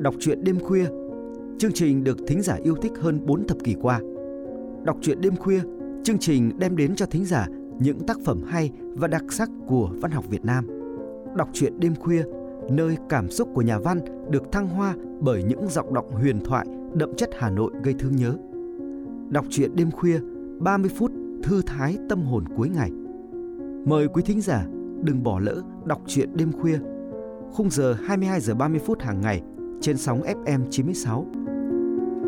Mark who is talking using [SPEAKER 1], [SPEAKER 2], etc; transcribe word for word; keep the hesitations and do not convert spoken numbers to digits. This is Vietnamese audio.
[SPEAKER 1] Đọc truyện đêm khuya, chương trình được thính giả yêu thích hơn bốn thập kỷ qua. Đọc truyện đêm khuya, chương trình đem đến cho thính giả những tác phẩm hay và đặc sắc của văn học Việt Nam. Đọc truyện đêm khuya, nơi cảm xúc của nhà văn được thăng hoa bởi những giọng đọc huyền thoại đậm chất Hà Nội gây thương nhớ. Đọc truyện đêm khuya, ba mươi phút thư thái tâm hồn cuối ngày. Mời quý thính giả đừng bỏ lỡ đọc truyện đêm khuya, khung giờ hai mươi hai giờ ba mươi phút hàng ngày trên sóng ép em chín mươi sáu